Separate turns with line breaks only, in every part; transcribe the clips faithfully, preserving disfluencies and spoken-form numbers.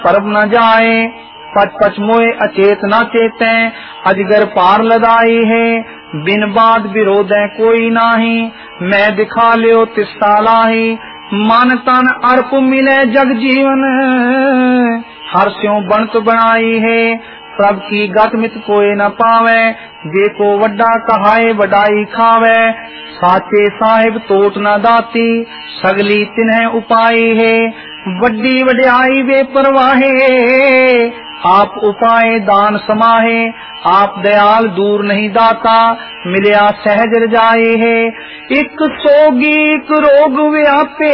परब न जाए, पच पच मोए अचेत न चेते, अजगर पार लदाई है, बिन बाद विरोधे कोई नाही, मैं दिखा लियो तिस्ता लाही, मन तन अर्प मिले जग जीवन, हर स्यों बनत बनाई है, सब की गत मित कोई न पावे, देखो वड्डा कहाए वडाई खावे, साचे साहिब तोट न दाती, सगली तिन्ह उपाई है, वड्डी वड्याई वे परवाहे, आप उपाय दान समाहे, आप दयाल दूर नहीं दाता, मिलिया सहज रजाए है, एक सोगी एक रोग व्यापे,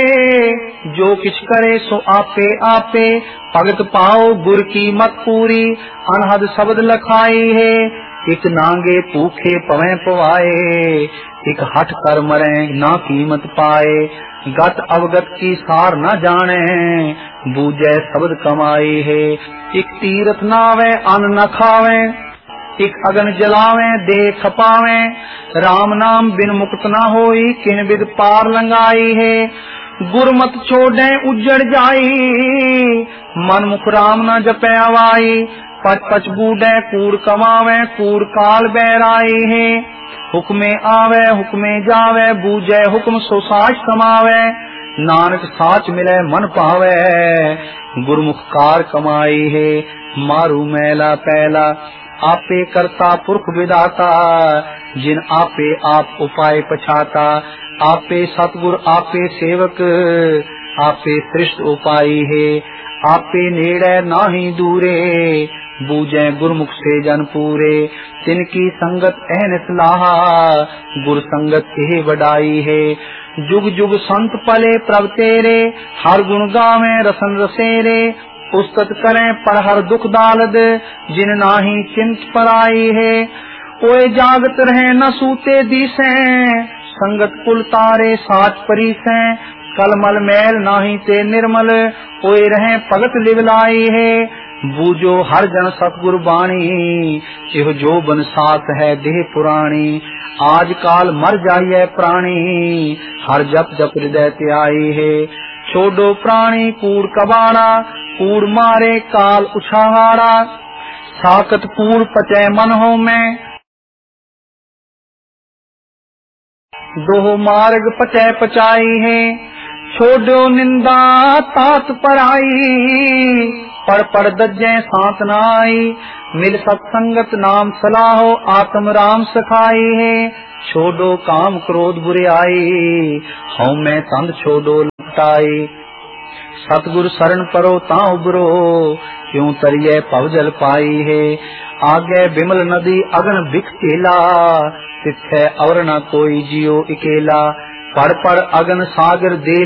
जो किछ करे सो आपे आपे, भगत पाओ गुर की मत पूरी, अनहद शब्द लखाई है, एक नांगे भूखे पवे पवाए, एक हठ कर मरे ना कीमत पाए, गत अवगत की सार न जाने, बूझे शब्द कमाई है, एक तीरथ नावे अन्न न खावे, एक अगन जलावे देह खपावे, राम नाम बिन मुक्त न होई, किन बिद पार लंगाई है, गुरमत छोड़े उजड़ जाई, मन मुख राम न जपे आवाई, पच पच बूढ़े कूड़ कमावे, कूड़ काल बैराई है, हुक्मे आवे हुक्मे जावे, बूझे हुक्म सो साच समावे, नानक साच मिले मन पावे, गुरमुख कार कमाई है, मारू मैला पैला, आपे करता पुरख विदाता, जिन आपे आप उपाय पछाता, आपे सतगुर आपे सेवक, आपे श्रेष्ठ उपाय है, आपे नेड़े नाही दूरे, बूझे गुरमुख से जन पूरे, तिनकी संगत अहनस लाहा, गुर संगत यह वडाई है, जुग जुग संत पले प्रभ तेरे, हर गुण गावे रसन रसेरे, उस्तत करें पर हर दुख दालद, जिन नाही चिंत पराई है, ओए जागत रहे न सूते दिसे, संगत कुल तारे साच परीसे, कलमल मैल नाही ते निर्मल, ओए रहे भगत लिवलाई है, बूझो हर जन सतगुर बाणी, इह जो बन साथ है देह पुराणी, आज काल मर जाइए प्राणी, हर जप जप हृदय त्याई है, छोड़ो प्राणी कूड़ कबाड़ा, कूड़ मारे काल उछाहाड़ा, साकत कूड़ पचे मन हो में, दो मार्ग पचे पचाई है, छोड़ो निंदा तात पर आई, पढ़ पढ़ दज्जे सांत नाई, मिल सत्संगत नाम सलाहो, आत्म राम सखाई है, छोड़ो काम क्रोध बुराई, हऊँ मैं तंद छोड़ो लुटाई, सतगुर शरण परो ता उबरो, क्यों तरिए पवजल पाई है, आगे बिमल नदी अगन बिख केला, तिथे और न कोई जियो इकेला, पढ़ पढ़ अगन सागर दे